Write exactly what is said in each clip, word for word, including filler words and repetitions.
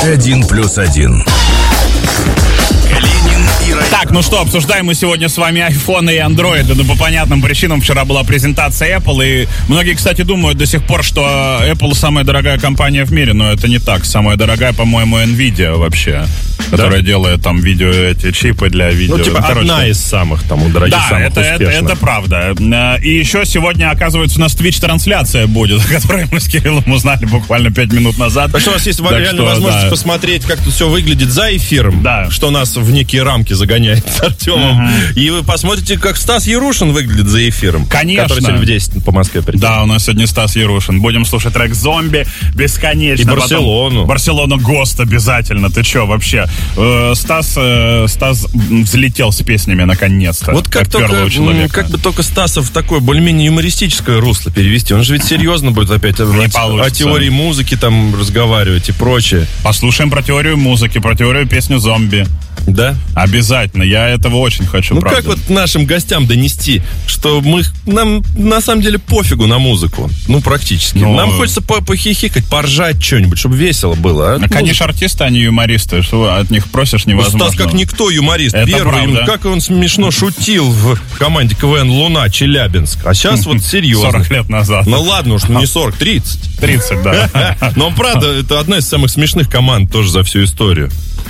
Один плюс один. Так, ну что, обсуждаем мы сегодня с вами iPhone и Android. Ну, по понятным причинам, вчера была презентация Apple, и многие, кстати, думают до сих пор, что Apple самая дорогая компания в мире, но это не так. Самая дорогая, по-моему, Nvidia вообще, да? Которая делает там видео, эти чипы для видео. Ну, типа, Короче, одна из самых, там, у дорогих, да, самых это, успешных. это, это правда. И еще сегодня, оказывается, у нас Twitch-трансляция будет, о которой мы с Кириллом узнали буквально пять минут назад. Так что у вас есть так реально что, возможность да. посмотреть, как тут все выглядит за эфиром, да. что нас в некие рамки загоняет с Артемом. Uh-huh. И вы посмотрите, как Стас Ярушин выглядит за эфиром. Конечно. Который сегодня в десять по Москве придет. Да, у нас сегодня Стас Ярушин. Будем слушать трек «Зомби» бесконечно. И Барселону. Потом Барселону ГОСТ обязательно. Ты что, вообще? Э, Стас, э, Стас взлетел с песнями наконец-то. Вот как, как только, как бы только Стаса в такое более-менее юмористическое русло перевести. Он же ведь серьезно будет опять о, о теории музыки там разговаривать и прочее. Послушаем про теорию музыки, про теорию песни «Зомби». Да? Обязательно. Я этого очень хочу, ну, правда. как вот нашим гостям донести, что мы, нам на самом деле пофигу на музыку. Ну, практически. Но... Нам хочется похихикать, поржать что-нибудь, чтобы весело было. А? Ну, конечно, артисты, они юмористы. Что от них просишь невозможно. Стас как никто юморист. Это Первый, правда. Как он смешно шутил в команде КВН «Луна» Челябинск. А сейчас вот серьезно. сорок лет назад. Ну ладно уж, ну не сорок, тридцать. тридцать, да. Но правда, это одна из самых смешных команд тоже за всю историю.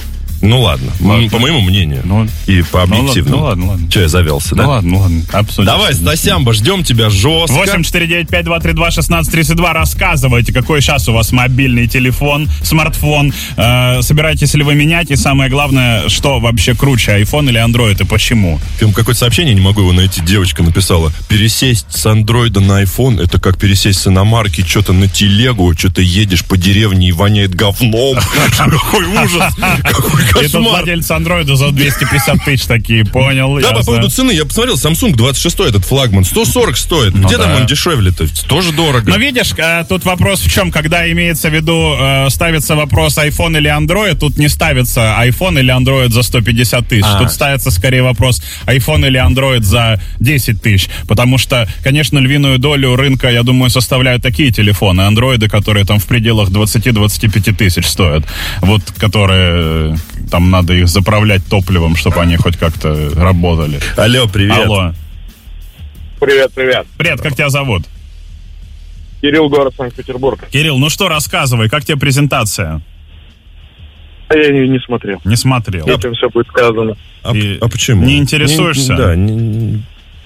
Ну ладно, ладно. По моему мнению. Ну, и по объективному. Ну ладно, ладно. Че, я завелся, да? Ну ладно, ну ладно. Обсудим. Давай, Стасямба, ждем тебя жестко. восемь четыре девять пять два три два шестнадцать тридцать два. Рассказывайте, какой сейчас у вас мобильный телефон, смартфон. Э, собираетесь ли вы менять? И самое главное, что вообще круче, iPhone или Android, и почему? Там какое-то сообщение, не могу его найти, девочка написала. Пересесть с Android на iPhone, это как пересесть с иномарки, что-то на телегу, что-то едешь по деревне и воняет говном. Какой ужас, какой и тут владельцы андроида за двести пятьдесят тысяч такие, понял? Да, по поводу цены, я посмотрел, Samsung двадцать шестой этот флагман, сто сорок стоит. Ну, где да. там он дешевле-то? Тоже дорого. Но видишь, тут вопрос в чем, когда имеется в виду, ставится вопрос iPhone или Android, тут не ставится iPhone или Android за сто пятьдесят тысяч. А. Тут ставится скорее вопрос iPhone или Android за десять тысяч. Потому что, конечно, львиную долю рынка, я думаю, составляют такие телефоны, андроиды, которые там в пределах двадцать-двадцать пять тысяч стоят. Вот, которые... Там надо их заправлять топливом, чтобы они хоть как-то работали. Алло, привет. Алло. Привет, привет. Привет, как тебя зовут? Кирилл, город Санкт-Петербург. Кирилл, ну что, рассказывай, как тебе презентация? А я не, не смотрел. Не смотрел. Этим все будет сказано. А, а почему? Не интересуешься? Не, да, не...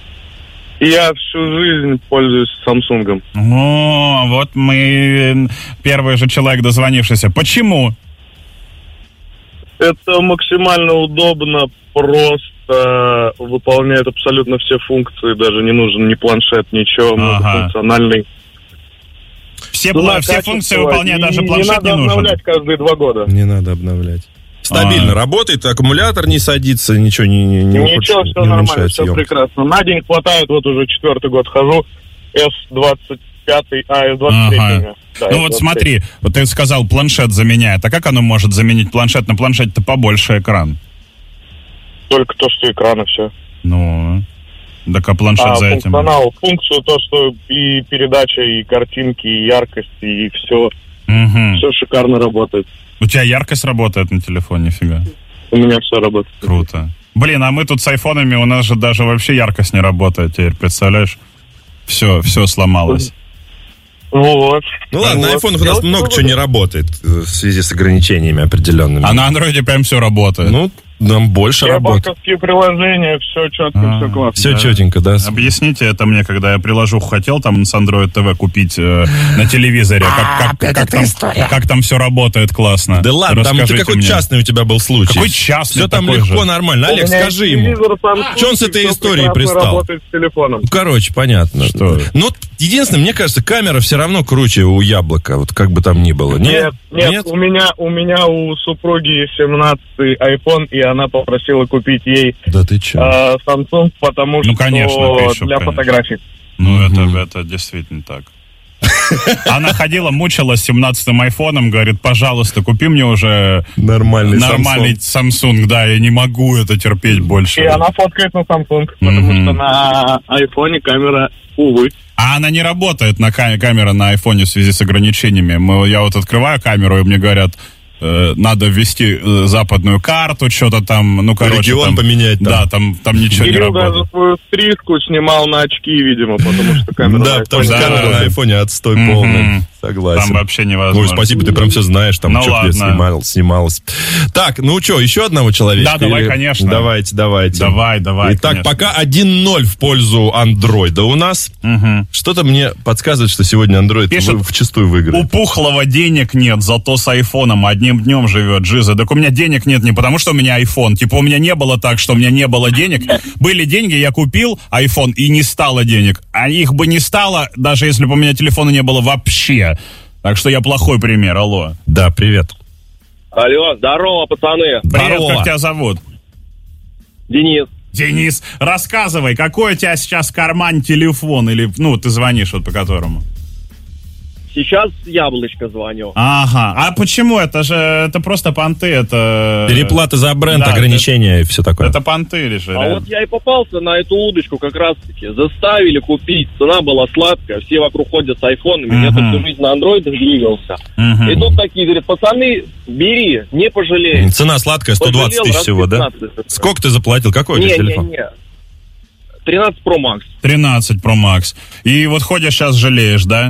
Я всю жизнь пользуюсь Samsung. О, вот мы первый же человек, дозвонившийся. Почему? Это максимально удобно, просто выполняет абсолютно все функции, даже не нужен ни планшет, ничего, ага. Многофункциональный. Все, ну, все функции выполняет, даже планшет не нужен. Не надо обновлять каждые два года. Не надо обновлять. Стабильно а. работает, аккумулятор не садится, ничего не не не Ничего, все не нормально, все емкость. Прекрасно. На день хватает, вот уже четвертый год хожу, эс двадцать пять, а эс двадцать три. Ага. Да, ну вот смотри, вот ты сказал, планшет заменяет. А как оно может заменить планшет? На планшете-то побольше экран. Только то, что экрана, все. Ну, так а планшет а, за этим? Функционал, функцию, то, что и передача, и картинки, и яркость, и все. Угу. Все шикарно работает. У тебя яркость работает на телефоне, нифига? У меня все работает. Круто. Блин, а мы тут с айфонами, у нас же даже вообще яркость не работает теперь, представляешь? Все, все сломалось. Вот. Ну ладно, вот. на айфонах у нас много выводы. Чего не работает в связи с ограничениями определенными. А на андроиде прям все работает. Ну, нам больше все работает. банковские приложения, все четко, а, все классно. Все да. четенько, да. Объясните это мне, когда я приложуху хотел там с Android ти ви купить э, на телевизоре. Как, как, как, там, как там все работает классно. Да ладно, там ты какой мне. частный у тебя был случай. Какой частный? Все там легко, же. нормально. Олег, скажи ему. Что он с этой историей пристал? С телефоном. Ну, короче, понятно. Что? Ну, единственное, мне кажется, камера все равно круче у Яблока, вот как бы там ни было. Нет, нет, нет? У меня, у меня у супруги семнадцатый iPhone, и она попросила купить ей да ты чё? Э, Samsung, потому ну, что конечно, пишу, для конечно. фотографий. Ну, mm-hmm. это, это действительно так. Она ходила, мучилась семнадцатым айфоном, говорит, пожалуйста, купи мне уже нормальный, нормальный Samsung. Samsung, да, я не могу это терпеть больше. И она фоткает на Samsung, потому mm-hmm. что на айфоне камера, увы. А она не работает, на кам- камера на айфоне в связи с ограничениями. Мы, я вот открываю камеру, и мне говорят, э, надо ввести э, западную карту, что-то там, ну, короче. Регион там, поменять. Там. Да, там, там ничего Кирилл не работает. даже свою стрижку снимал на очки, видимо, потому что камера Да, на потому что айфоне. камера на айфоне отстой Мгм. полный. Согласен. Там вообще невозможно. Ой, спасибо, ты прям все знаешь, там Ну что где ладно. снимал, снималось. Так, ну что, еще одного человека? Да, давай, Или- конечно. Давайте, давайте. Давай, давай, Итак, конечно. пока один ноль в пользу андроида у нас. Мгм. Что-то мне подсказывает, что сегодня андроид Пишет, в вчистую выиграет. У Пухлого денег нет, зато с айфоном одним днем живет. Жиза, так у меня денег нет не потому, что у меня айфон. Типа у меня не было так, что у меня не было денег. Были деньги, я купил айфон, и не стало денег. А их бы не стало, даже если бы у меня телефона не было вообще. Так что я плохой пример, алло. Да, привет. Алло, здорово, пацаны. Привет, Здорово. как тебя зовут? Денис. Денис, рассказывай, какой у тебя сейчас в кармане телефон? Или, ну, ты звонишь вот по которому? Сейчас Яблочко звоню. Ага, а почему? Это же, это просто понты, это... Переплата за бренд, Да, ограничения и все такое. Это понты лишь, А реально. вот я и попался на эту удочку как раз-таки. Заставили купить, цена была сладкая, все вокруг ходят с айфонами, я-то Мгм. всю жизнь на андроидах двигался. Мгм. И тут такие говорят, пацаны, бери, не пожалеешь. Цена сладкая, сто двадцать Пожалел, тысяч раз всего, да? пятнадцать. Сколько ты заплатил? Какой у тебя телефон? Не-не-не. тринадцать Pro Max. тринадцать Pro Max. И вот ходишь сейчас жалеешь, да?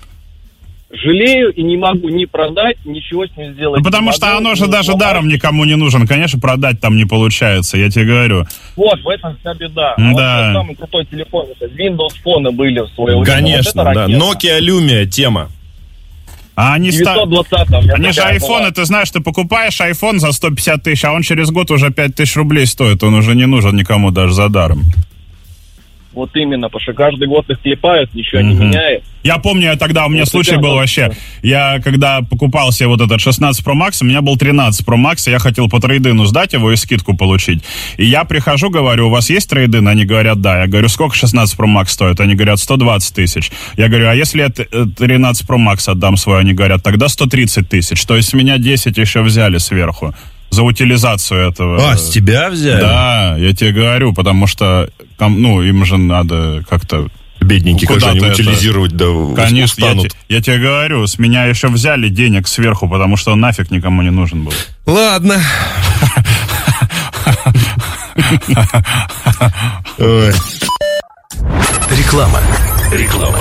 Жалею и не могу ни продать, ничего с ним сделать. Ну, потому не что могу, оно же ни даже сломать. даром никому не нужен. Конечно, продать там не получается, я тебе говорю. Вот, в этом вся беда. А Да. вот это самый крутой телефон, это Windows Phone были в свое время. Конечно, Вот это да. ракета. Nokia Lumia тема. А они, ста- девятьсот двадцать, у меня они же такая айфоны, была. ты знаешь, ты покупаешь айфон за сто пятьдесят тысяч, а он через год уже пять тысяч рублей стоит. Он уже не нужен никому даже за даром. Вот именно, потому что каждый год их клепают, ничего не Мгм. меняет. Я помню, я тогда, у меня Вот случай у тебя был там- вообще, я когда покупал себе вот этот шестнадцать Pro Max, у меня был тринадцать Pro Max, и я хотел по трейдину сдать его и скидку получить. И я прихожу, говорю, у вас есть трейдин? Они говорят, да. Я говорю, сколько шестнадцать Pro Max стоит? Они говорят, сто двадцать тысяч. Я говорю, а если я т- э, тринадцать Pro Max отдам свой? Они говорят, тогда сто тридцать тысяч. То есть с меня десять еще взяли сверху за утилизацию этого. А, с тебя взяли? Да, я тебе говорю, потому что, ком- ну, им же надо как-то... Бедненькие, как же они Куда-то это- утилизировать, да, Конечно, я, устанут. те- я тебе говорю, с меня еще взяли денег сверху, потому что он нафиг никому не нужен был. Ладно. Ой. Реклама. Реклама.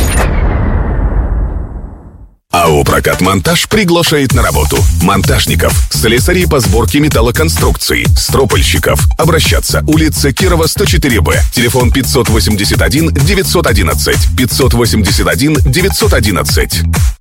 АО «Прокат-монтаж» приглашает на работу монтажников, слесарей по сборке металлоконструкций, стропольщиков. Обращаться. Улица Кирова, сто четыре Б. Телефон пятьсот восемьдесят один девятьсот одиннадцать. пятьсот восемьдесят один девятьсот одиннадцать.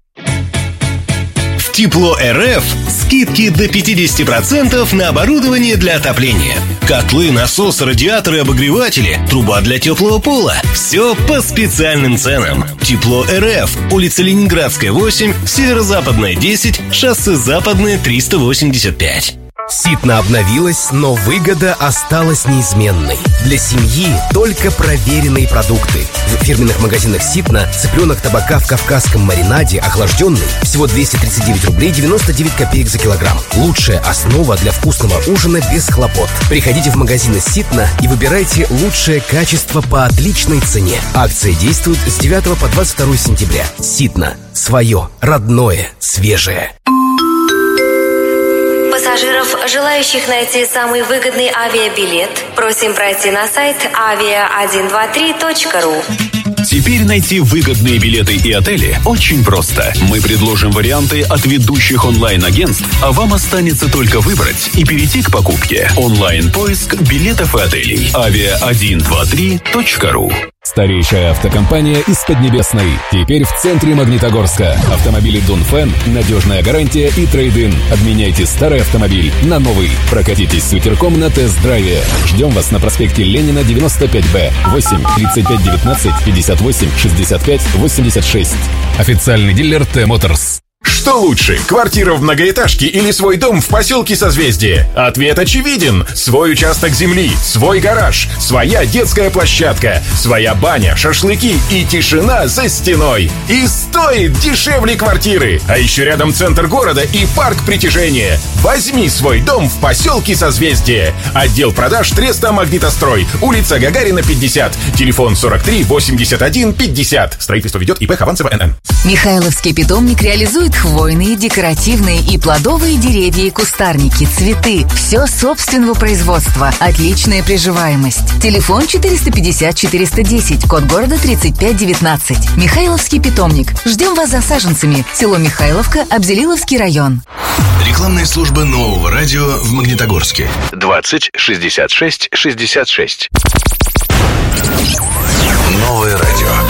В Тепло РФ скидки до пятьдесят процентов на оборудование для отопления. Котлы, насосы, радиаторы, обогреватели, труба для теплого пола. Все по специальным ценам. Тепло РФ. Улица Ленинградская, восемь, Северо-Западная, десять, шоссе Западное, триста восемьдесят пять. Ситно обновилась, но выгода осталась неизменной. Для семьи только проверенные продукты. В фирменных магазинах Ситно цыпленок табака в кавказском маринаде охлажденный всего двести тридцать девять рублей девяносто девять копеек за килограмм. Лучшая основа для вкусного ужина без хлопот. Приходите в магазины Ситно и выбирайте лучшее качество по отличной цене. Акция действует с девятого по двадцать второе сентября. Ситно. Свое, родное, свежее. Пассажиров, желающих найти самый выгодный авиабилет, просим пройти на сайт авиа один два три точка ру. Теперь найти выгодные билеты и отели очень просто. Мы предложим варианты от ведущих онлайн-агентств, а вам останется только выбрать и перейти к покупке. Онлайн-поиск билетов и отелей. авиа один два три точка ру. Старейшая автокомпания из Поднебесной. Теперь в центре Магнитогорска. Автомобили Дунфен, надежная гарантия и трейд-ин. Обменяйте старый автомобиль на новый. Прокатитесь с ветерком на тест-драйве. Ждем вас на проспекте Ленина, девяносто пять Б. восемь тридцать пять девятнадцать пятьдесят восемь шестьдесят пять восемьдесят шесть. Официальный дилер Т-Моторс. Что лучше, квартира в многоэтажке или свой дом в поселке Созвездие? Ответ очевиден. Свой участок земли, свой гараж, своя детская площадка, своя баня, шашлыки и тишина за стеной. И стоит дешевле квартиры. А еще рядом центр города и парк притяжения. Возьми свой дом в поселке Созвездие. Отдел продаж Треста Магнитострой. Улица Гагарина, пятьдесят. Телефон сорок три восемьдесят один пятьдесят. Строительство ведет ИП Хованцева эн эн. Михайловский питомник реализует сад, хвойные, декоративные и плодовые деревья и кустарники, цветы. Все собственного производства. Отличная приживаемость. Телефон четыреста пятьдесят четыреста десять, код города тридцать пять девятнадцать. Михайловский питомник. Ждем вас за саженцами. Село Михайловка, Абзелиловский район. Рекламная служба нового радио в Магнитогорске. двадцать шестьдесят шесть шестьдесят шесть. Новое радио.